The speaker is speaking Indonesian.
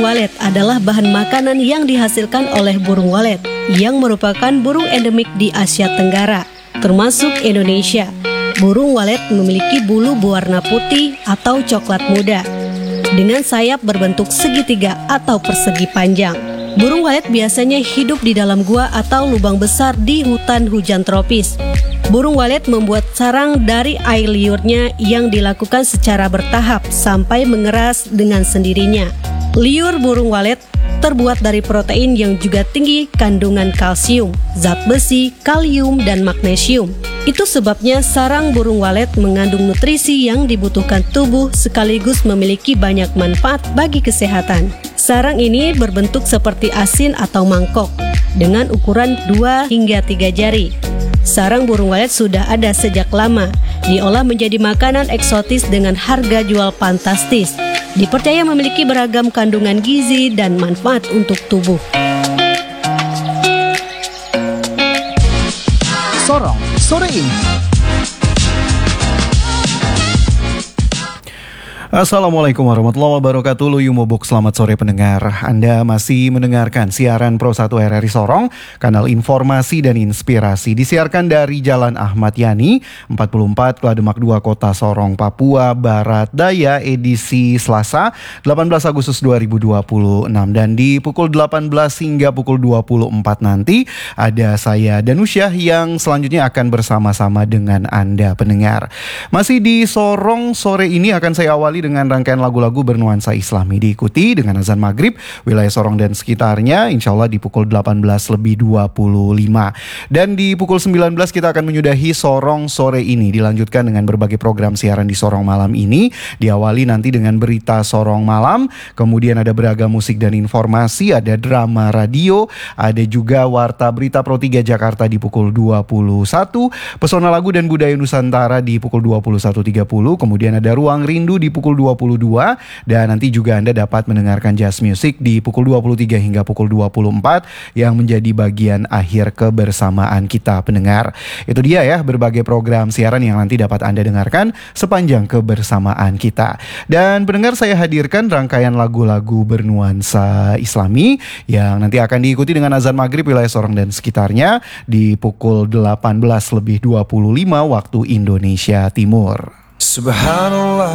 walet adalah bahan makanan yang dihasilkan oleh burung walet yang merupakan burung endemik di Asia Tenggara, termasuk Indonesia. Burung walet memiliki bulu berwarna putih atau coklat muda dengan sayap berbentuk segitiga atau persegi panjang. Burung walet biasanya hidup di dalam gua atau lubang besar di hutan hujan tropis. Burung walet membuat sarang dari air liurnya yang dilakukan secara bertahap sampai mengeras dengan sendirinya. Liur burung walet terbuat dari protein yang juga tinggi kandungan kalsium, zat besi, kalium, dan magnesium. Itu sebabnya sarang burung walet mengandung nutrisi yang dibutuhkan tubuh sekaligus memiliki banyak manfaat bagi kesehatan. Sarang ini berbentuk seperti asin atau mangkok dengan ukuran 2 hingga 3 jari. Sarang burung walet sudah ada sejak lama, diolah menjadi makanan eksotis dengan harga jual fantastis. Dipercaya memiliki beragam kandungan gizi dan manfaat untuk tubuh. Sorong sore ini. Assalamualaikum warahmatullahi wabarakatuh. Luyu Mobok, selamat sore pendengar. Anda masih mendengarkan siaran Pro 1 RRI Sorong, kanal informasi dan inspirasi. Disiarkan dari Jalan Ahmad Yani 44 Klademak 2 Kota Sorong, Papua Barat Daya, edisi Selasa 18 Agustus 2026. Dan di pukul 18 hingga pukul 24 nanti ada saya Danusyah yang selanjutnya akan bersama-sama dengan Anda pendengar. Masih di Sorong sore ini akan saya awali dengan rangkaian lagu-lagu bernuansa Islami, diikuti dengan azan maghrib wilayah Sorong dan sekitarnya, insya Allah di pukul 18:25. Dan di pukul 19 kita akan menyudahi Sorong sore ini, dilanjutkan dengan berbagai program siaran di Sorong malam ini. Diawali nanti dengan berita Sorong malam, kemudian ada beragam musik dan informasi, ada drama radio, ada juga Warta Berita Pro 3 Jakarta di pukul 21, Pesona Lagu dan Budaya Nusantara di pukul 21.30, kemudian ada Ruang Rindu di pukul 22, dan nanti juga Anda dapat mendengarkan jazz music di pukul 23 hingga pukul 24 yang menjadi bagian akhir kebersamaan kita pendengar. Itu dia ya, berbagai program siaran yang nanti dapat Anda dengarkan sepanjang kebersamaan kita. Dan pendengar, saya hadirkan rangkaian lagu-lagu bernuansa Islami yang nanti akan diikuti dengan azan maghrib wilayah Sorong dan sekitarnya di pukul 18:25 waktu Indonesia Timur. Subhanallah.